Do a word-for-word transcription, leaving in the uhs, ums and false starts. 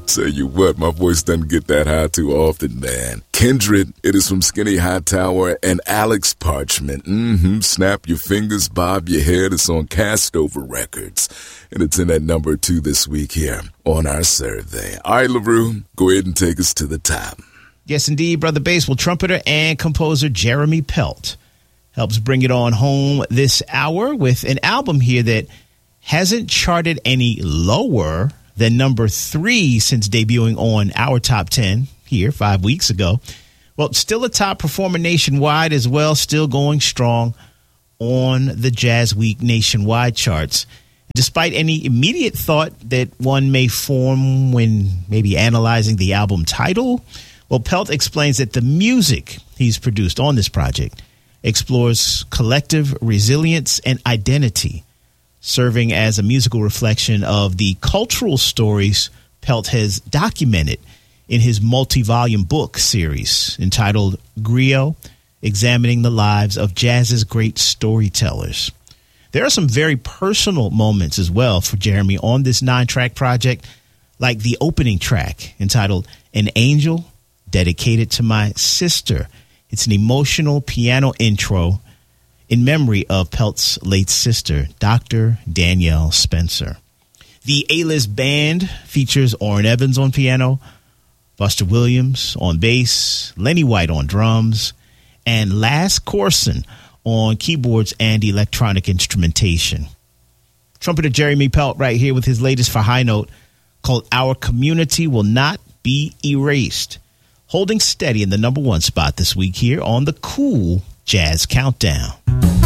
Tell you what, my voice doesn't get that high too often, man. Kindred, it is from Skinny Hightower and Alex Parchment. Mm-hmm. Snap your fingers, bob your head. It's on Castover Records. And it's in at number two this week here on our survey. All right, LaRue, go ahead and take us to the top. Yes, indeed, Brother Bass. Well, trumpeter and composer Jeremy Pelt helps bring it on home this hour with an album here that hasn't charted any lower than number three since debuting on our top ten here five weeks ago. Well, still a top performer nationwide as well, still going strong on the Jazz Week nationwide charts. Despite any immediate thought that one may form when maybe analyzing the album title, well, Pelt explains that the music he's produced on this project explores collective resilience and identity, serving as a musical reflection of the cultural stories Pelt has documented in his multi-volume book series entitled Griot, Examining the Lives of Jazz's Great Storytellers. There are some very personal moments as well for Jeremy on this nine-track project, like the opening track entitled An Angel, dedicated to my sister. It's an emotional piano intro in memory of Pelt's late sister, Doctor Danielle Spencer. The A-List Band features Orrin Evans on piano, Buster Williams on bass, Lenny White on drums, and Lass Corson on keyboards and electronic instrumentation. Trumpeter Jeremy Pelt right here with his latest for High Note called Our Community Will Not Be Erased, holding steady in the number one spot this week here on the Cool Jazz Countdown.